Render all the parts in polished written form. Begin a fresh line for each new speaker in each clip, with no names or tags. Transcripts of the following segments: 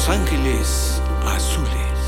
Los Ángeles Azules.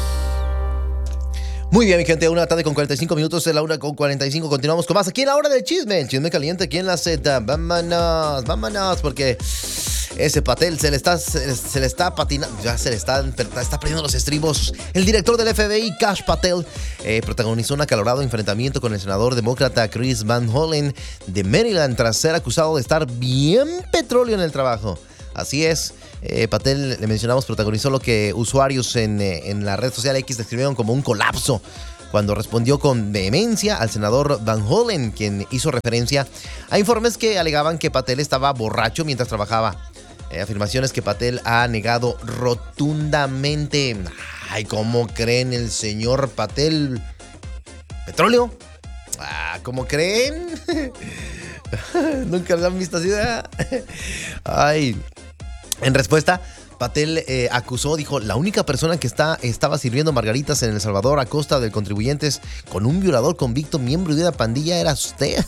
Muy bien, mi gente, 1:45 de la 1:45. Continuamos con más aquí en la hora del chisme. El chisme caliente aquí en la Z. Vámonos, porque ese Patel se le está patinando, ya está perdiendo los estribos. El director del FBI, Kash Patel, protagonizó un acalorado enfrentamiento con el senador demócrata Chris Van Hollen de Maryland tras ser acusado de estar bien petróleo en el trabajo. Así es, Patel, le mencionamos, protagonizó lo que usuarios en la red social X describieron como un colapso cuando respondió con vehemencia al senador Van Hollen, quien hizo referencia a informes que alegaban que Patel estaba borracho mientras trabajaba. Afirmaciones que Patel ha negado rotundamente. Ay, ¿cómo creen el señor Patel? ¿Petróleo? ¿Cómo creen? Nunca lo han visto así, ¿verdad? Ay. En respuesta, Patel dijo, la única persona que estaba sirviendo margaritas en El Salvador a costa de contribuyentes con un violador convicto, miembro de una pandilla, era usted.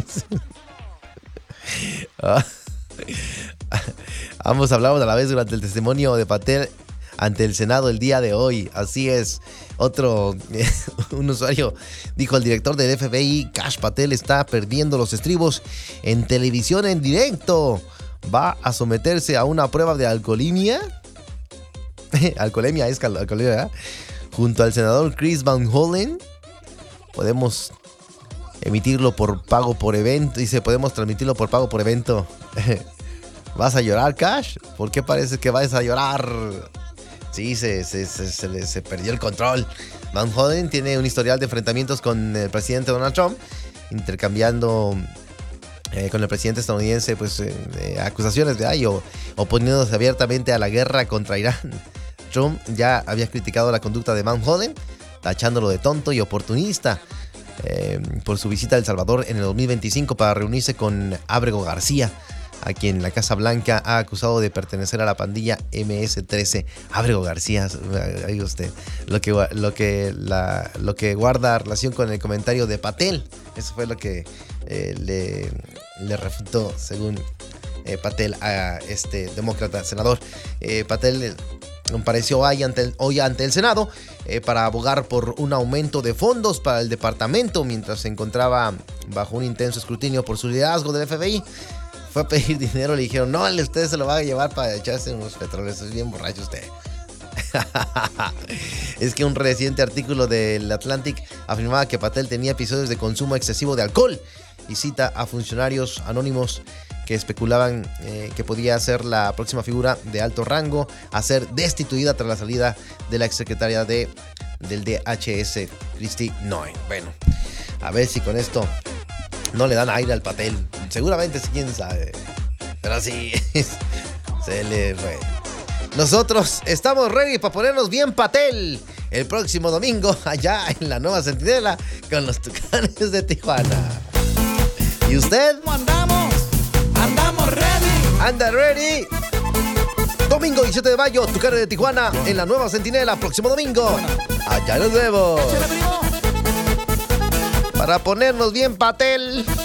Ambos hablamos a la vez durante el testimonio de Patel ante el Senado el día de hoy. Así es. Un usuario dijo, el director del FBI, Kash Patel, está perdiendo los estribos en televisión en directo. ¿Va a someterse a una prueba de alcoholemia? Alcoholemia, ¿verdad? Junto al senador Chris Van Hollen. Podemos emitirlo por pago por evento. Dice, podemos transmitirlo por pago por evento. ¿Vas a llorar, Kash? ¿Por qué parece que vas a llorar? Sí, se perdió el control. Van Hollen tiene un historial de enfrentamientos con el presidente Donald Trump, intercambiando con el presidente estadounidense acusaciones de oponiéndose abiertamente a la guerra contra Irán. Trump ya había criticado la conducta de Van Hollen, tachándolo de tonto y oportunista por su visita a El Salvador en el 2025 para reunirse con Ábrego García, a quien la Casa Blanca ha acusado de pertenecer a la pandilla MS-13. Ábrego García, ahí usted, lo que guarda relación con el comentario de Patel. Eso fue lo que le refutó, según Patel, a este demócrata senador. Patel compareció hoy ante el Senado para abogar por un aumento de fondos para el departamento mientras se encontraba bajo un intenso escrutinio por su liderazgo del FBI. Fue a pedir dinero, le dijeron, no, usted se lo va a llevar para echarse unos petróleos, es bien borracho usted. Es que un reciente artículo del Atlantic afirmaba que Patel tenía episodios de consumo excesivo de alcohol y cita a funcionarios anónimos que especulaban que podía ser la próxima figura de alto rango a ser destituida tras la salida de la exsecretaria del DHS, Kristi Noem. Bueno, a ver si con esto no le dan aire al Patel. Seguramente sí, quién sabe. Pero sí, se le fue. Nosotros estamos ready para ponernos bien Patel el próximo domingo allá en la Nueva Centinela con los Tucanes de Tijuana. ¿Y usted?
Andamos ready.
¿Anda ready? Domingo 17 de mayo, Tucanes de Tijuana en la Nueva Centinela. Próximo domingo. Allá nos vemos. Para ponernos bien Patel.